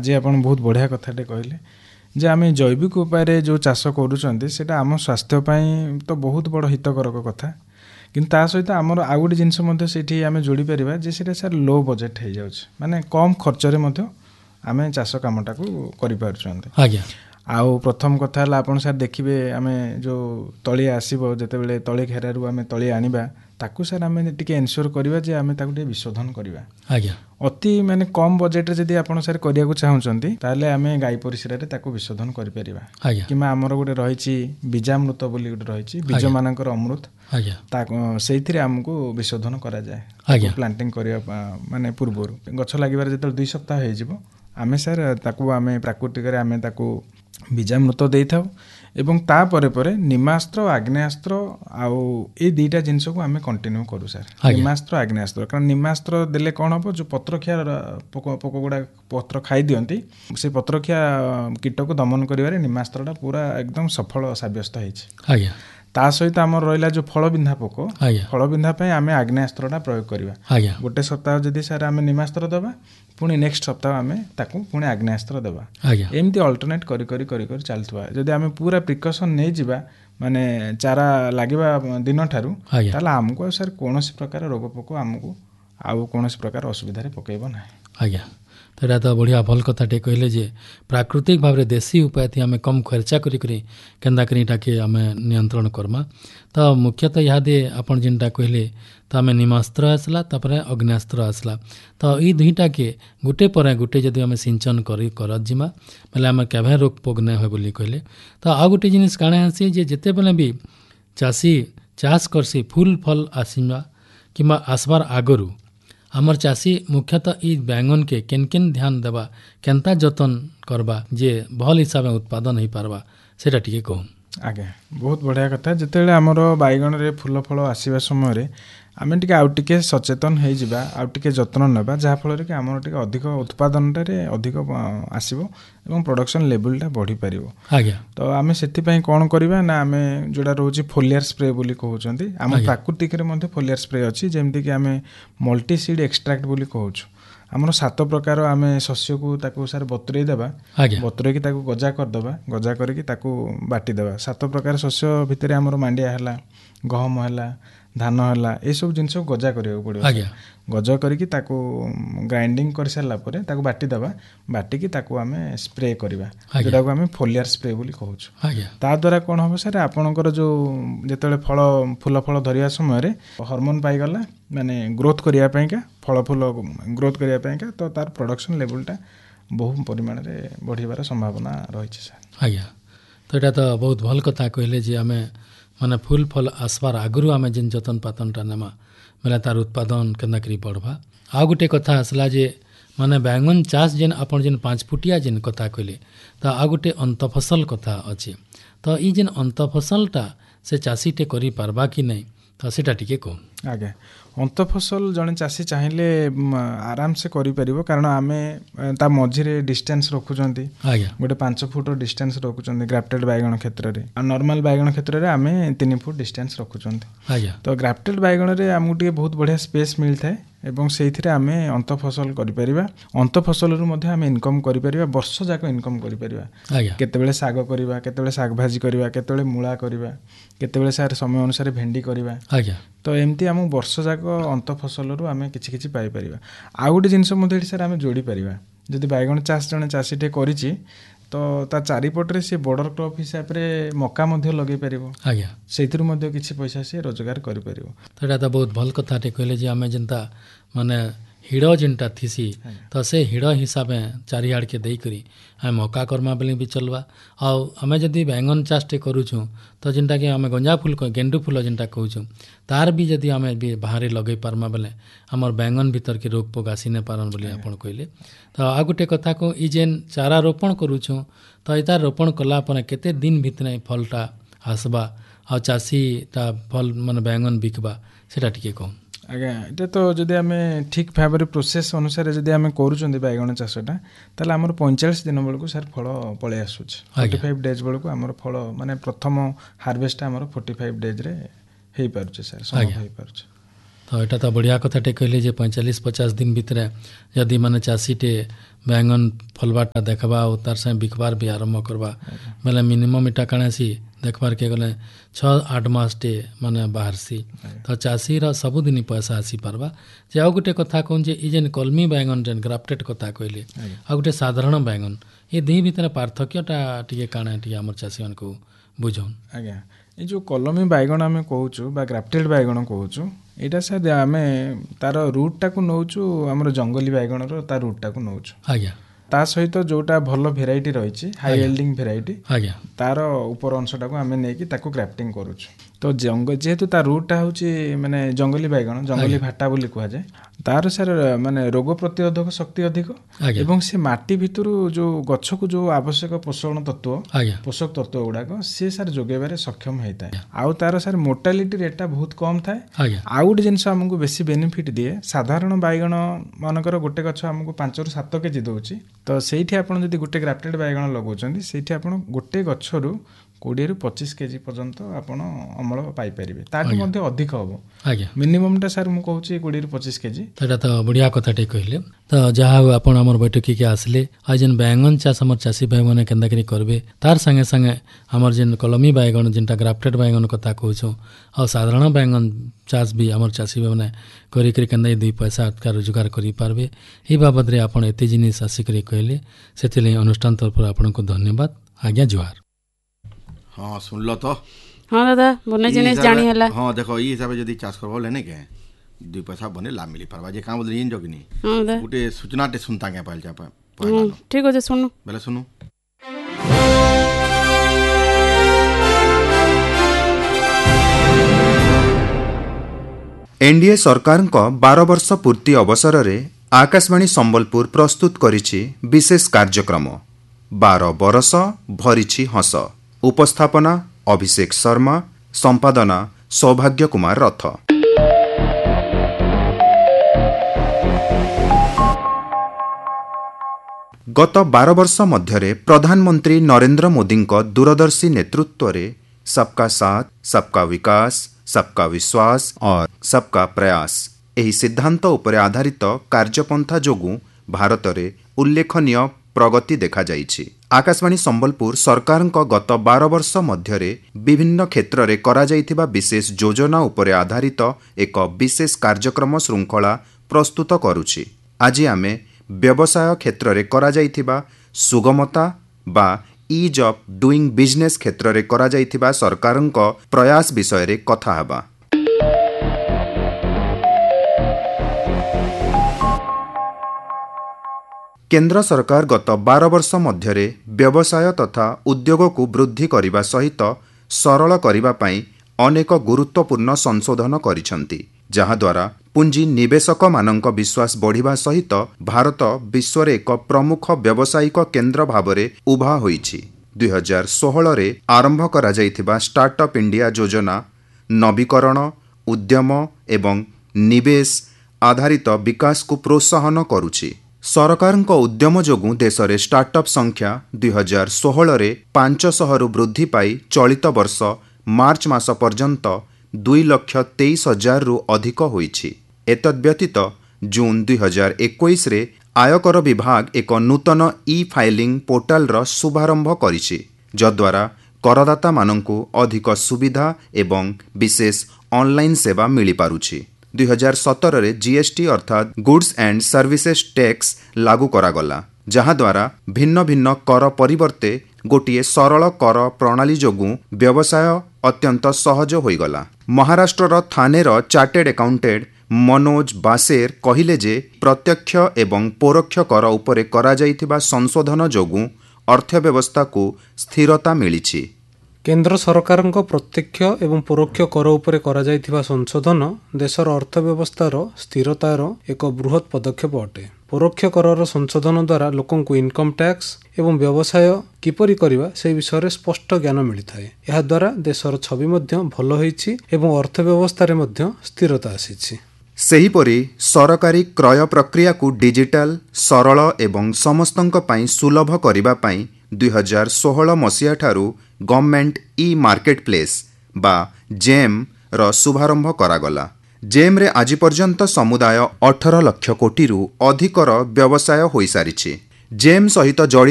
जे आपण बहुत बढ़िया कथाटे कहले जे आम जैविक उपाय जो चाष करूँ सेटा आम स्वास्थ्य तो बहुत बड़ हितकरक कथा किंतु ता सहित आमर आउ गोटे जिनस आम जोड़ी पारिबा जे सेटा सर लो बजेट हो जाउछ माने कम खर्च रे मध्य आम चाष कामटा को करि पारुछन्ते। आज्ञा आउ प्रथम कथा हला आपण सर देखिबे आमे जो तळी आसीबो जते बेले तळी घेरारू आमे तळी आनिबा ताकू सर आमे टिके एन्श्योर करिबा जे आमे ताकू टिके विशोधन करिबा। आज्ञा अति माने कम बजेट रे जदी आपण सर करिया को चाहुचंती ताले आमे गाई परिसरा रे ताकू विशोधन करि परिबा। आज्ञा किमा हमर गोटे रहिछि बीजामृत बोली गोटे रहिछि बीज मानकर अमृत। आज्ञा ता सेइथिरे हमकु विशोधन करा जाय। आज्ञा प्लांटिंग करिया माने पूर्वरु गछ लागिबार जते 2 सप्ताह हे जिवो आमे सर ताकू आमे प्राकृतिक रे आमे ताकू बीजामृत देई थाउ एवं ता परे परे निमास्त्र आग्नेयास्त्र आउ ए दुईटा जिनस को आमे कंटिन्यू करू सर। निमास्त्र आग्नेयास्त्र कारण निमास्त्र देले कोन हो जो पत्रखिया पोक गुडा पत्र खाई दियंती से पत्रखिया कीट को दमन करिवारे निमास्त्रटा पूरा एकदम सफल साब्यस्त हेछि। आज्ञा ता सहित आमर रहिला जो फल बिंधा पोक फल बिंधा पय आमे आग्नेयास्त्रटा प्रयोग करिवा। आज्ञा गोटे सप्ताह जदी सर आमे निमास्त्र दबा पुणी नेक्स्ट सप्ताह आमे ताकू पुणी आग्नेयास्त्र देवा। आज्ञा एमती अल्टरनेट करी करी करी करी चलथुवा जदी आमे पूरा प्रिकॉशन नै जिबा माने चारा लागिबा दिन ठारू ताला हमको सर कोनोसी प्रकार रोग पोक हमको आउ कोनोसी प्रकार असुविधा रे पकेइबो नै। आज्ञा तो यहाँ तो बढ़िया भल कथाटे कहले जे प्राकृतिक भाव में देसी उपाय थी आम कम खर्चा करी केन्दा करीटाके आम नियंत्रण करमा। तो मुख्यतः यहाँ दे आपन जिनटा कहले तो आम निमास्त्र आसला तापर अग्न्यास्त्र आसला तो ये दुईटा के गोटे पर गोटे जदि आम सिंचन कर जिमा बेले आम केभे रोग पोग नहीं हुए बोली कहले। तो आ गोटे जिनिस काणे आसी जे जेते बेले भी चाषी चाष करसी फूल फल आसीमा किंबा आसबार आगरू आमर चाषी मुख्यतः ई बैंगन के केन केन ध्यान देवा केनता जतन करबा जे भल हिसाब में उत्पादन हो पारबा सेटा टिके कहूँ। आगे बहुत बढ़िया कथा जिते आमर बैगन रे फूल फल आसवा समय आम टे आउ टे सचेतन हो जावा आउ टे जत्न ना जहाँफल कि आमर टे अधिक उत्पादन अधिक आसो एवं प्रोडक्शन लेवलटा बढ़ी पार। आज्ञा तो आम से कौन करवा ना आम जोड़ा रोचे फोलियर स्प्रे बोली कहते आम प्राकृतिक फोलियर स्प्रे अच्छी जमती कि आम मल्टी सीड एक्सट्राक्ट बोली कहूँ आमर 7 प्रकार आम शस्य को ताकू सर बतुरे देवा बतुरे ताकू गजा करदे गजा करके बाटीदेवा 7 प्रकार शस्य भितर आमर मांडिया है गहम है धान है ये सब जिन गजा करिया पड़ो गजा करके ताकू ग्राइंडिंग कर सारा पर ताकू बाटीदेवा बाटिकी ताकू आम स्प्रे करवा जोटा को आम फोलियर स्प्रे बोली कहूँ। ता द्वारा कौन हम सर आपणकर जो जिते फल फूल फल धरिया समय हॉर्मोन पाईगला माने ग्रोथ करने फल फूल ग्रोथ करने तो तार प्रोडक्शन लेवलटा बहु परिमाण रे बढ़िबार संभावना रही सर। आज्ञा तो यहाँ तो बहुत भल कथा कहले जे आम माने फूल फल आसबार आगु आम जिन जतन पातनटा नेमा बेले तार उत्पादन केन्दा करी बढ़वा। आ गोटे कथा आसला जे माने बैंगन चाष जेन आपन जेन 5 फुटिया जेन कथा कहले तो आ गोटे अंत फसल कथा अच्छे तो ई जेन अंत फसलटा से चाषीटे करि पारबा कि नहीं तो सेटा टिके कहूँ। आगे अंत फसल जड़े चाषी चाहिए आराम से करि परिबो कारण आमे ता मझिरे डिस्टेंस रखुचंती गोटे 5 फुट डिस्टेंस रखुचंती ग्राफ्टेड बैगण क्षेत्र रे नॉर्मल बैगण क्षेत्र रे आमे 3 फुट डिस्टेंस रखुचंती। तो ग्राफ्टेड बैगण रे आमु टिके बहुत बढ़िया स्पेस मिलता है एवं से आमे अंत फसल करिपरिबा अंत फसल रु मध्ये आमे इनकम करिपरिबा वर्ष जाक इनकम करिपरिबा केतेबेले साग करिबा केतेबेले साग भाजी करिबा केतेबेले मूला करिबा केतेबेले सार समय अनुसार भेंडी करिबा तो एमती आम वर्ष जाक अंत फसल रु आमे किछि किछि पाई परिबा। आ गोटे जिनस मध्ये सर आमे जोड़ी परिबा जदि बैगण चाष जने चाषी टे करिछि तो ता चारिपटरे से बॉर्डर क्रॉप हिसाब रे मक्का मध्ये लगे परिबो आज्ञा सेथिरु मध्ये किछि पैसा से रोजगार करि परिबो। तो एटा तो बहुत भल कथाटे कहले जे आमे जनता माने हिड़ जेनटा थिसी तो से हिड़ हिसाब चारिआड़ के देई करी आम मक्का कर्मा बेले भी चलवा आमे जदि बैंगन चाषटे करूँ तो जेनटा कि आम गंजा फूल गेंडू फूल जेनटा कहूँ तार भी जदि आमे भी बाहर लगे पार्मा बेले आमर बैंगन भीतर के रोग पोग आसी नहीं पारन बोली आपन कहले। तो आ गोटे कथा को ई जेन चारा रोपण करूँ तो इतार रोपण कलापर केते दिन भितर फलटा आसबा आ चाषीटा फल माने बैंगन बिकबा सेटा टिके कहूँ। आज्ञा ये तो जदि आम ठीक भाव में प्रोसेस अनुसार जदि आम करूँ बैगण चाषटा ताले आमर 45 दिन बेलू सर फल पलि आसूँ 45 डेज बेलू आमर फल माने प्रथम हार्वेस्ट आमर 45 डेज रे हो पारुछे सर समय हो पारुछे। तो यहाँ तो बढ़िया कथाटे कहले जे 45-50 दिन भितर जदि माने चाषीटे बैंगन फलबाटा देखबा और तार संगे बिकबार भी आरंभ करबा बेले मिनिमम इटा काଣା सी देखबार के गले 6-8 मासटे माने बाहरसी तो चाषी रा सबुदिन पैसा आसी पारबा जे आ गोटे कथा कहूँ जे ई जेन कलमी बैंगन जेन ग्राफ्टेड कथा कहले आ गोटे साधारण बैंगन ये दी भितर पार्थक्यटा टिके काଣା टिके हमर चाषी मन को बुझौन। आज्ञा ये जो कलमी बैगण आम कहूँ बा ग्राफ्टेड बैगण कहूँ यहाँ सायद आम तार रूट टाक नौचु आम जंगली बैगण तार रूट टाक नौचु आज्ञा ता सहित जोटा भल भेराइटी रही हाई येल्डिंग भेराइटी तार ऊपर अंशटा को आम नहीं ग्राफ्टिंग करुचु तो जेहेतु तार रूटा हूँ माने जंगली बैगण जंगली भाटा बोली कह जाए तार सार माने रोग प्रतिरोधक शक्ति अधिक एवं से माटी भितर जो गछ को जो आवश्यक पोषक तत्व गुड़ाक सी सार जोगेबार सक्षम होता है आउ तार सार मोर्टालिटी रेटा बहुत कम थाए आउ गोटे जिनस आमको बेसी बेनिफिट दिए साधारण बैगण मानकर गोटे गछ आमको 5-7 केजी दौची तो सेठी आपन जदि गोटे ग्राफ्टेड बैगण लगाउछन्ती सेठी आपन गोटे गछरु 20-25 केजी पर्यंत आपण अमल पाई परिबे ताठी मध्ये अधिक हबो आज्ञा मिनिमम टा सर मु कहूची 20-25 केजी तटा तो बढ़िया कथाटे कहले तो जहा आपण हमर बैठकी के आसले आ जेन बैंगन चाष हमर चासी भाई माने केंदा करी करबे तार संगे संगे हमर जेन कलमी बैगन जेनटा ग्राफ्टेड बैगन कथा कहूछो आ साधारण बैंगन चाष भी हमर चासी भाई माने करी करी केंदा दुई पैसा का रोजगार करी पारबे ई बाबत रे आपण एते जिनिस आसी करी कहले सेतिले अनुष्ठान तरफ आपण को धन्यवाद आज्ञा जुहार। हाँ सुनल तो हाँ दादा बने जिनिस जानी हला हाँ देखो ई हिसाब से जदी चाष करबो लेने के दुई पैसा बने लाभ मिली पारबा जे काम बोल इन जगनी हाँ दादा गुटे सूचनाटे सुनता के पाइल जा ठीक होजे सुनु बेले सुनु। एनडीए सरकार 12 वर्ष पूर्ति अवसर रे आकाशवाणी संबलपुर प्रस्तुत करिछि विशेष कार्यक्रम 12 बरस भरिछि हस। उपस्थापना अभिषेक शर्मा, संपादना सौभाग्य कुमार रथ। गत 12 वर्ष मध्य प्रधानमंत्री नरेंद्र मोदी दूरदर्शी नेतृत्व रे सबका साथ, सबका विकास, सबका विश्वास और सबका प्रयास एही सिद्धांत उपरे आधारित कार्यपंथा जोगु भारत रे उल्लेखनीय प्रगति देखा जाइछि। आकाशवाणी संबलपुर सरकार गत 12 वर्ष मध्य विभिन्न क्षेत्र रे करा जाइथिबा विशेष योजना उपरे आधारित एक विशेष कार्यक्रम श्रृंखला प्रस्तुत करुछि। आज आमे व्यवसाय क्षेत्र रे करा जाइथिबा सुगमता बा ईज ऑफ डूइंग बिजनेस क्षेत्र रे करा जाइथिबा सरकारक प्रयास विषय रे कथा हबा। केंद्र सरकार गत 12 वर्ष मध्य व्यवसाय तथा उद्योग को वृद्धि करने सहित सरल करने पाई अनेक गुरुत्वपूर्ण संशोधन करिसेंती, जहा द्वारा पुंजी निवेशक मानक विश्वास बढ़िबा सहित भारत विश्व रे एक प्रमुख व्यावसायिक केंद्र भावरे उभा होईछि। 2016 रे आरंभ करा जाइथिबा स्टार्टअप इंडिया योजना नवीकरण, उद्यम एवं निवेश आधारित विकास को प्रोत्साहन करुछि। सरकारक उद्यम जोगु देश रे स्टार्टअप संख्या 2016 रे 500 रु वृद्धि पाई चलित वर्ष मार्च मास पर्यंत 2,23,000 रु अधिक होईछि। एतद्व्यतीत जून 2021 रे आयकर विभाग एक नूतन ई फाइलिंग पोर्टाल रो शुभारंभ करिछि, जद्वारा करदाता मानंकु अधिक सुविधा एवं विशेष ऑनलाइन सेवा मिली पारुछि। 2017 रे जीएसटी अर्थात गुड्स एंड सर्विसेज टैक्स लागू करागला, जहा द्वारा भिन्न भिन्न कर परिवर्ते गोटिए सरल कर प्रणाली जोगु व्यवसाय अत्यंत सहज होईगला। महाराष्ट्र थानेर चार्टेड अकाउंटेंट मनोज बासेर कहिले जे प्रत्यक्ष एवं परोक्ष कर उपरे करा जाइथिबा संशोधन जोगु अर्थव्यवस्था को स्थिरता मिलिछि। केंद्र सरकारक प्रत्यक्ष एवं परोक्ष कर उपरे करा जाइथिबा संशोधन देशर अर्थव्यवस्थार स्थिरतार एक बृहत पदक्षेप अटे। परोक्ष करर संशोधन द्वारा लोकंकु इनकम टैक्स एवं व्यवसाय किपरि करिबा से विषय स्पष्ट ज्ञान मिलिथाए। एहा द्वारा देशर छवि मध्य भल होईछि एवं अर्थव्यवस्था रे मध्य स्थिरता आसीछि। सेहीपरि सरकारी क्रय प्रक्रिया को डिजिटल, सरल एवं समस्तंक पई सुलभ करिबा पई 2016 मसिया ठारू गवर्नमेंट ई मार्केट प्लेस बा जेम रो शुभारंभ करागला, ଜେମ୍ରେ ଆଜି ପର୍ଯ୍ୟନ୍ତ ସମୁଦାୟ 18 ଲକ୍ଷ କୋଟିରୁ ଅଧିକର ବ୍ୟବସାୟ ହୋଇସାରିଛି। ଜେମ୍ ସହିତ